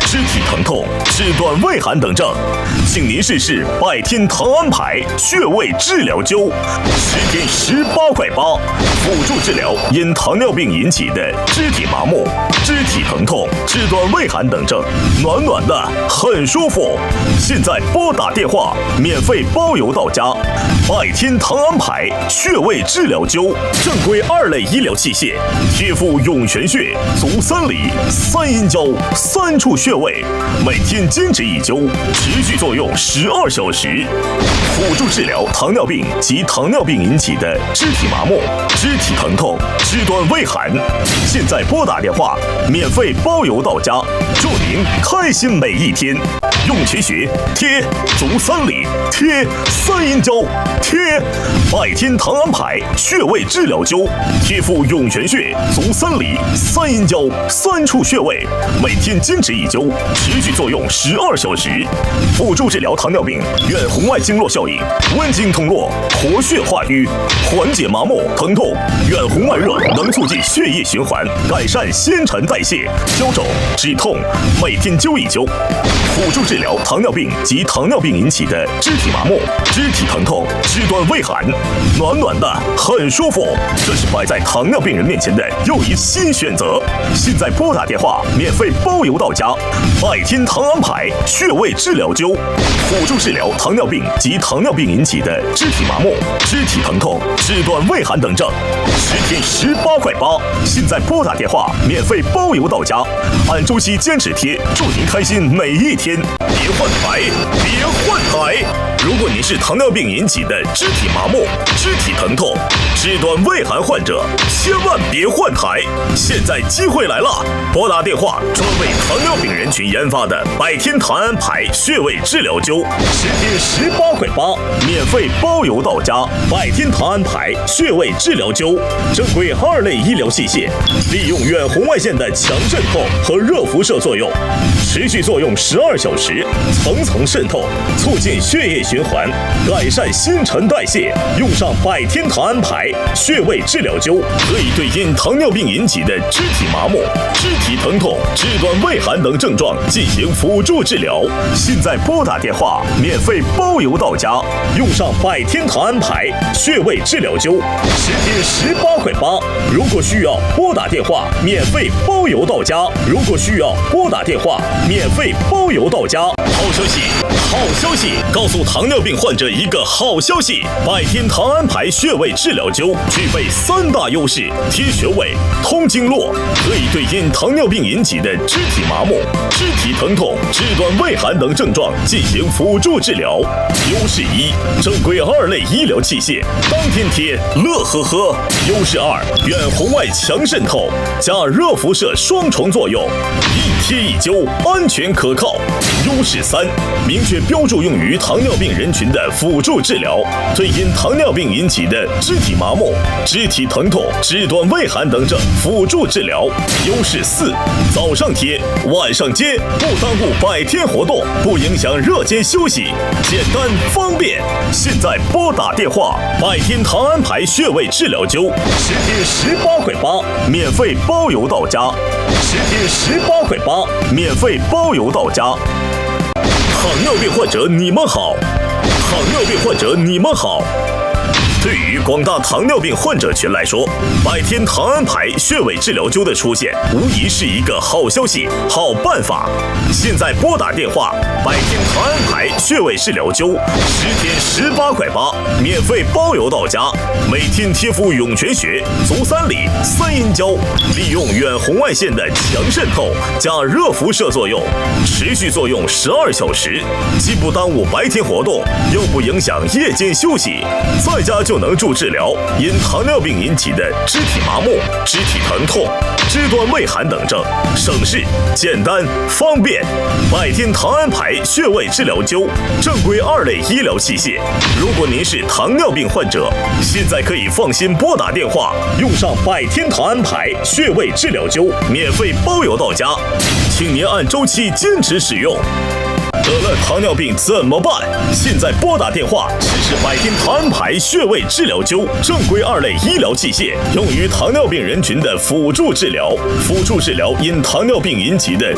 肢体疼痛、肢端胃寒等症，请您试试拜天堂安排穴位治疗灸，10天18块8，辅助治疗因糖尿病引起的肢体麻木、肢体疼痛、肢端胃寒等症，暖暖的，很舒服。现在拨打电话，免费包邮到家。拜天堂安排穴位治疗灸，正规2类医疗器械，贴敷涌泉穴、足三里、3阴交3处穴位，每天坚持1灸，持续作用12小时，辅助治疗糖尿病及糖尿病引起的肢体麻木、肢体疼痛、肢端胃寒。现在拨打电话，免费包邮到家，祝您开心每一天。涌泉穴贴，足三里贴，3阴交贴，拜天堂安排穴位治疗灸，贴敷涌泉穴、足三里、3阴交3处穴位，每天坚持1灸，持续作用12小时，辅助治疗糖尿病远红外经络效应，温经通络，活血化瘀，缓解麻木疼痛。远红外热能促进血液循环，改善新陈代谢，消肿止痛，每天灸1灸，辅助治疗糖尿病及糖尿病引起的肢体麻木、肢体疼痛、肢端胃寒，暖暖的，很舒服。这是摆在糖尿病人面前的又一新选择。现在拨打电话，免费包邮到家。拜天堂安排穴位治疗灸，辅助治疗糖尿病及糖尿病引起的肢体麻木、肢体疼痛、肢端胃寒等症，10天18块8。现在拨打电话，免费包邮到家。按周期坚持贴，祝您开心每一天。别换台，别换台！如果您是糖尿病引起的肢体麻木、肢体疼痛、肢端胃寒患者，千万别换台！现在机会来了，拨打电话，专为糖尿病人群研发的拜天堂安排穴位治疗灸，10天18块8，免费包邮到家。拜天堂安排穴位治疗灸，正规2类医疗器械，利用远红外线的强渗透和热辐射作用，持续作用12小时，层层渗透，促进血液循环，改善新陈代谢。用上拜天堂安排穴位治疗灸，可以对因糖尿病引起的肢体麻木、肢体疼痛、肢端胃寒等症状进行辅助治疗。现在拨打电话，免费包邮到家。用上拜天堂安排穴位治疗灸，10天18块8。如果需要拨打电话，免费包邮到家。如果需要拨打电话，免费包邮到家。好消息，好消息！告诉糖尿病患者一个好消息：拜天堂安排穴位治疗灸具备3大优势：贴穴位、通经络，可以对因糖尿病引起的肢体麻木、肢体疼痛、肢端胃寒等症状进行辅助治疗。优势1，正规2类医疗器械，当天贴，乐呵呵。优势2，远红外强渗透加热辐射双重作用，一贴一灸，安全可靠。优势3，明确标注用于糖尿病人群的辅助治疗，对因糖尿病引起的肢体麻木、肢体疼痛、肢端胃寒等症辅助治疗。优势4，早上贴，晚上接，不耽误拜天活动，不影响热间休息，简单方便。现在拨打电话，拜天堂安排穴位治疗灸，10天18块8，免费包邮到家。10天18块8，免费包邮到家。糖尿病患者你们好，糖尿病患者你们好。对于广大糖尿病患者群来说，拜天堂安排穴位治疗灸的出现，无疑是一个好消息、好办法。现在拨打电话，拜天堂安排穴位治疗灸，10天18块8，免费包邮到家。每天贴敷涌泉穴、足三里、3阴交，利用远红外线的强渗透加热辐射作用，持续作用12小时，既不耽误白天活动，又不影响夜间休息，在家就能助治疗因糖尿病引起的肢体麻木、肢体疼痛、肢端胃寒等症，省事、简单、方便。拜天堂安排穴位治疗灸，正规2类医疗器械。如果您是糖尿病患者，现在可以放心拨打电话，用上拜天堂安排穴位治疗灸，免费包邮到家，请您按周期坚持使用。得了糖尿病怎么办？现在拨打电话试试拜天堂安排穴位治疗灸，正规2类医疗器械，用于糖尿病人群的辅助治疗，因糖尿病引起的